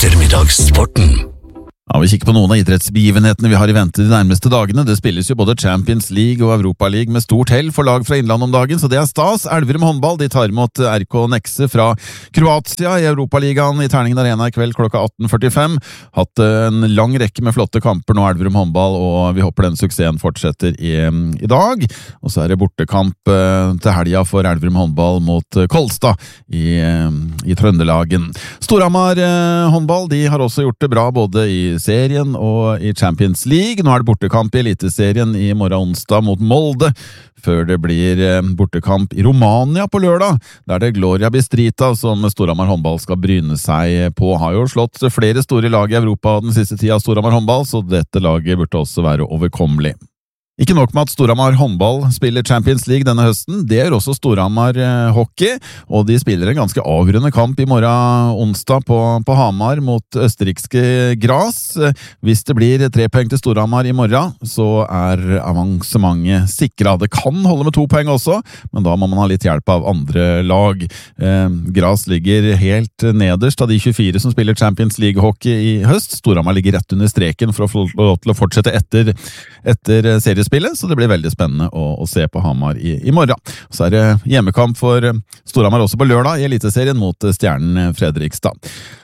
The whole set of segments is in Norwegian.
Ettermiddagssporten. Ja, vi kikker på noen av idrettsbegivenhetene vi har i vente de nærmeste dagene. Det spilles jo både Champions League og Europa League med stort hell for lag fra Innland om dagen, så det er stas. Elverum håndball, de tar imot RK Nexe fra Kroatia i Europaligaen i Terningen Arena i kveld klokka 18:45. Hatt en lang rekke med flotte kamper nå, Elverum håndball, og vi håper den suksessen fortsetter i dag. Og så er det bortekamp til helga for Elverum håndball mot Kolstad i Trøndelagen. Storhamar håndball, de har også gjort det bra både i serien og i Champions League. Nå er det bortekamp i Eliteserien i morgen onsdag mot Molde, før det blir bortekamp i Romania på lørdag. Der er det Gloria Bistrita som Storhamar håndball skal bryne seg på. Har jo slått flere store lag i Europa den siste tida av Storhamar håndball, så dette laget burde også være overkommelig. Ikke nok med at Storhamar håndball spiller Champions League denne høsten, det gjør også Storhamar hockey, og de spiller en ganske avgjørende kamp i morgen onsdag på Hamar mot østerrikske Gras. Hvis det blir 3 poeng til Storhamar i morgen, så er avansementet sikret. Det kan holde med 2 poeng også, men da må man ha litt hjelp av andre lag. Gras ligger helt nederst av de 24 som spiller Champions League hockey i høst. Storhamar ligger rett under streken for å få lov til å fortsette etter seriespillet, så det blir veldig spennende å se på Hamar i morgen. Så er det hjemmekamp for Storhamar også på lørdag i Eliteserien mot Stjernen Fredrikstad.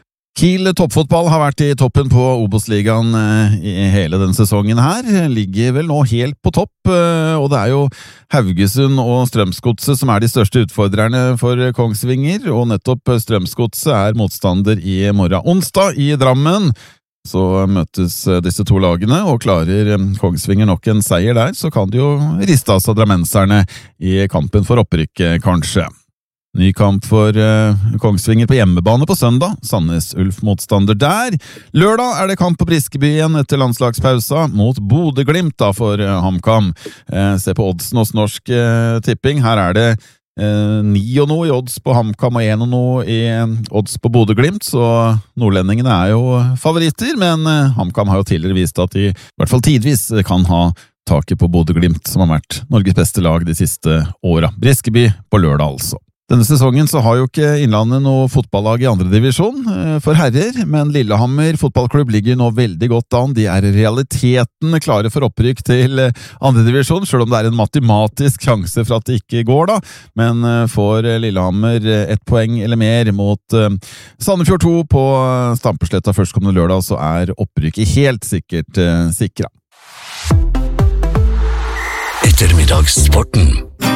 Kiel toppfotball har vært i toppen på Obos-ligaen i hele denne sesongen her. Ligger vel nå helt på topp, og det er jo Haugesund og Strømsgodset som er de største utfordrerne for Kongsvinger, og nettopp Strømsgodset er motstander i morgen onsdag i Drammen. Så møtes disse to lagene, og klarer Kongsvinger nok en seier der, så kan det jo riste av seg drammenserne i kampen for opprykk, kanskje. Ny kamp for Kongsvinger på hjemmebane på søndag. Sandnes Ulf motstander der. Lørdag er det kamp på Briskeby igjen etter landslagspausa mot Bodø/Glimt da for HamKam. Se på oddsen hos Norsk Tipping. Her er det 9 og noe i odds på HamKam og 1 og noe i odds på Bodø/Glimt, så nordlendingene er jo favoritter, men HamKam har jo tidligere vist at de i hvert fall tidvis kan ha taket på Bodø/Glimt, som har vært Norges beste lag de siste åra. Briskeby på lørdag altså. Denne sesongen så har jo ikke Innlandet noe fotballag i andre divisjon for herrer, men Lillehammer fotballklubb ligger nå veldig godt an. De er i realiteten klare for opprykk til andre divisjon, selv om det er en matematisk sjanse for at det ikke går da. Men får Lillehammer 1 poeng eller mer mot Sandefjord 2 på Stampesletta førstkommende lørdag, så er opprykket helt sikkert sikret. Ettermiddagssporten.